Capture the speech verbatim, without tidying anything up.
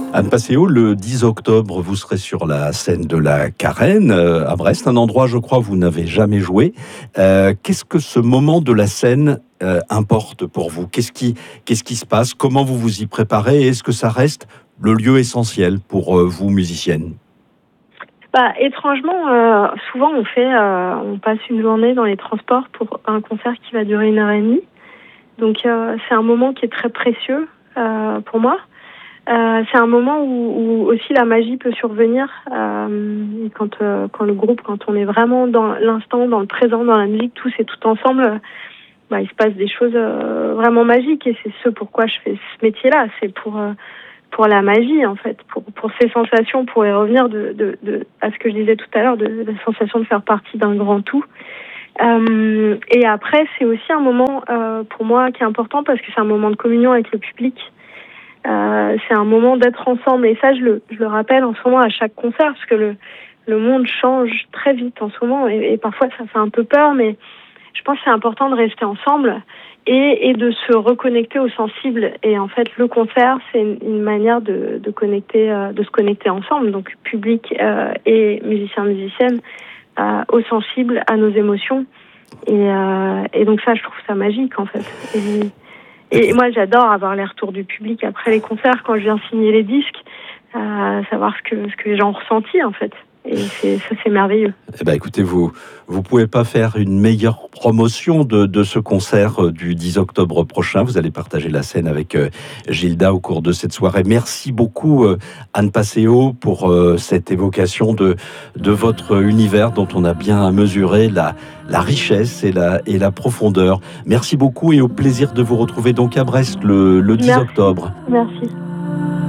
Anne Passeo, le dix octobre, vous serez sur la scène de la Carène euh, à Brest, un endroit, je crois, où vous n'avez jamais joué. Euh, qu'est-ce que ce moment de la scène euh, importe pour vous ? Qu'est-ce qui, qu'est-ce qui se passe ? Comment vous vous y préparez ? Est-ce que ça reste le lieu essentiel pour euh, vous, musicienne ? Bah, étrangement, euh, souvent on fait, euh, on passe une journée dans les transports pour un concert qui va durer une heure et demie. Donc euh, c'est un moment qui est très précieux euh, pour moi. Euh, c'est un moment où, où aussi la magie peut survenir euh, quand euh, quand le groupe, quand on est vraiment dans l'instant, dans le présent, dans la musique, tous et tout ensemble, bah, il se passe des choses euh, vraiment magiques et c'est ce pourquoi je fais ce métier-là. C'est pour euh, pour la magie en fait, pour pour ces sensations, pour y revenir de de, de à ce que je disais tout à l'heure, de, de la sensation de faire partie d'un grand tout. Euh, et après, c'est aussi un moment euh, pour moi qui est important parce que c'est un moment de communion avec le public. Euh, c'est un moment d'être ensemble et ça je le, je le rappelle en ce moment à chaque concert parce que le, le monde change très vite en ce moment et, et parfois ça fait un peu peur, mais je pense que c'est important de rester ensemble et, et de se reconnecter au sensible. Et en fait le concert c'est une, une manière de, de, connecter, euh, de se connecter ensemble, donc public euh, et musiciens musiciennes euh, au sensible, à nos émotions et, euh, et donc ça je trouve ça magique en fait. Et, Et moi, j'adore avoir les retours du public après les concerts, quand je viens signer les disques, euh, savoir ce que, ce que les gens ont ressenti, en fait. Et c'est, ça, c'est merveilleux. Eh ben, écoutez, vous vous pouvez pas faire une meilleure promotion de, de ce concert du dix octobre prochain. Vous allez partager la scène avec euh, Gilda au cours de cette soirée. Merci beaucoup, euh, Anne Passeo, pour euh, cette évocation de, de votre univers dont on a bien mesuré la, la richesse et la, et la profondeur. Merci beaucoup et au plaisir de vous retrouver donc à Brest le, le dix Merci. octobre. Merci.